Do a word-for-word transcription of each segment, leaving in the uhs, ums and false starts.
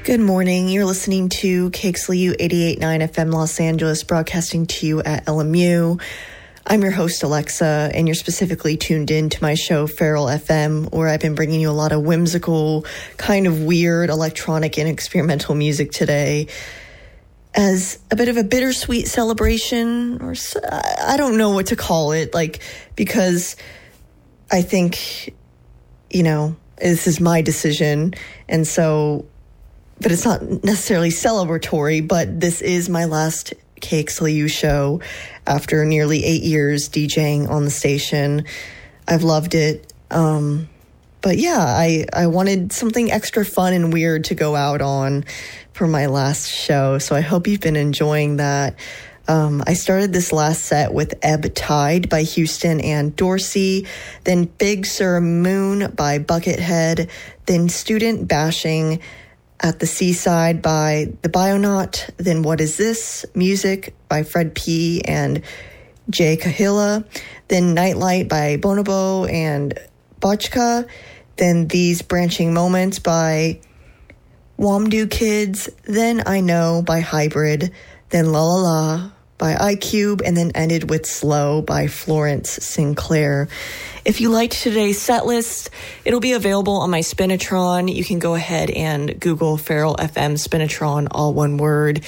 Good morning. You're listening to K X L U eighty-eight point nine F M Los Angeles, broadcasting to you at L M U. I'm your host, Alexa, and you're specifically tuned in to my show, Feral F M, where I've been bringing you a lot of whimsical, kind of weird electronic and experimental music today as a bit of a bittersweet celebration, or I don't know what to call it, like, because I think, you know, this is my decision, and so, but it's not necessarily celebratory, but this is my last K X L U show after nearly eight years DJing on the station. I've loved it. Um, but yeah, I, I wanted something extra fun and weird to go out on for my last show. So I hope you've been enjoying that. Um, I started this last set with Ebb Tide by Houston and Dorsey, then Big Sur Moon by Buckethead, then Student Bashing at the Seaside by The Bionaut, then What Is This? Music by Fred P. and Jay Kahila, then Nightlight by Bonobo and Botchka, then These Branching Moments by Wamdu Kids, then I Know by Hybrid, then La La La by iCube, and then ended with Slow by Florence Sinclair. If you liked today's set list, it'll be available on my Spinitron. You can go ahead and Google Feral F M Spinitron, all one word,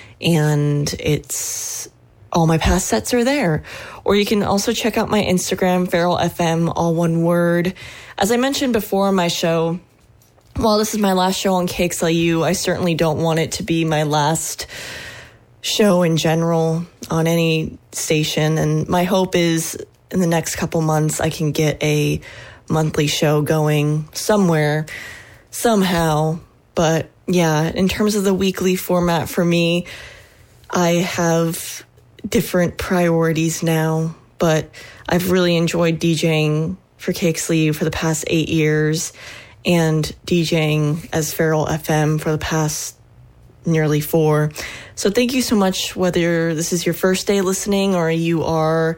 and it's all my past sets are there. Or you can also check out my Instagram, Feral F M, all one word. As I mentioned before on my show, while this is my last show on K X L U, I certainly don't want it to be my last show in general on any station, and my hope is in the next couple months I can get a monthly show going somewhere, somehow. But yeah, in terms of the weekly format for me, I have different priorities now, but I've really enjoyed DJing for K X L U for the past eight years and DJing as Feral F M for the past nearly four. So thank you so much, whether this is your first day listening or you are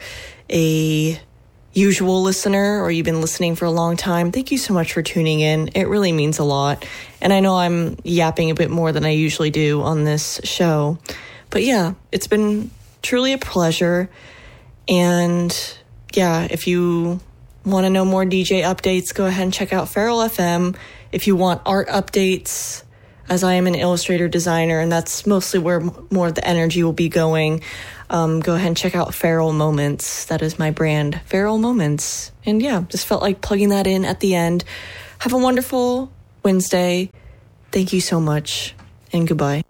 a usual listener or you've been listening for a long time. Thank you so much for tuning in. It really means a lot. And I know I'm yapping a bit more than I usually do on this show. But yeah, it's been truly a pleasure. And yeah, if you want to know more D J updates, go ahead and check out Feral F M. If you want art updates, as I am an illustrator designer, and that's mostly where more of the energy will be going, um, go ahead and check out Feral Moments. That is my brand, Feral Moments. And yeah, just felt like plugging that in at the end. Have a wonderful Wednesday. Thank you so much, and goodbye.